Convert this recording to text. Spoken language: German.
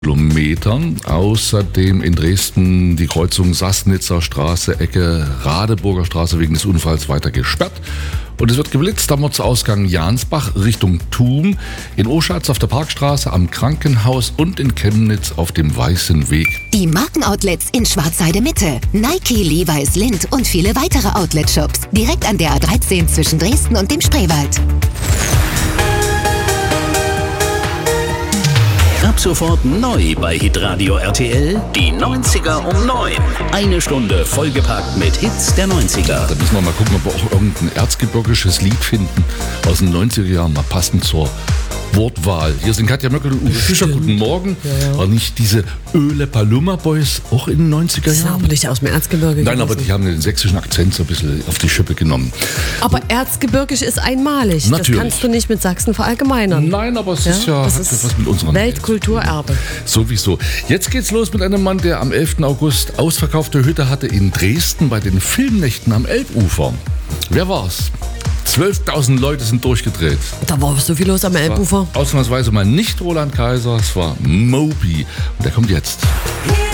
Kilometern. Außerdem in Dresden die Kreuzung Sassnitzer Straße, Ecke Radeburger Straße wegen des Unfalls weiter gesperrt. Und es wird geblitzt am Ortsausgang Jansbach Richtung Thum, in Oschatz auf der Parkstraße, am Krankenhaus und in Chemnitz auf dem Weißen Weg. Die Markenoutlets in Schwarzheide Mitte, Nike, Levi's, Lindt und viele weitere Outlet-Shops. Direkt an der A13 zwischen Dresden und dem Spreewald. Ab sofort neu bei Hitradio RTL, die 90er um 9. Eine Stunde vollgepackt mit Hits der 90er. Da müssen wir mal gucken, ob wir auch irgendein erzgebirgisches Lied finden aus den 90er Jahren, mal passend zur Wortwahl. Hier sind Katja Möckel und Uwe Fischer. Guten Morgen. Ja. War nicht diese Öle Paloma Boys auch in den 90er Jahren? Das ist aber nicht aus dem Erzgebirge. Nein, aber die haben den sächsischen Akzent so ein bisschen auf die Schippe genommen. Aber erzgebirgisch ist einmalig. Natürlich. Das kannst du nicht mit Sachsen verallgemeinern. Nein, aber es ist ja, das hat ist was mit unserer Weltkulturerbe. Sowieso. Jetzt geht's los mit einem Mann, der am 11. August ausverkaufte Hütte hatte in Dresden bei den Filmnächten am Elbufer. Wer war's? 12.000 Leute sind durchgedreht. Da war so viel los am Elbufer. Ausnahmsweise mal nicht Roland Kaiser, es war Moby. Und der kommt jetzt.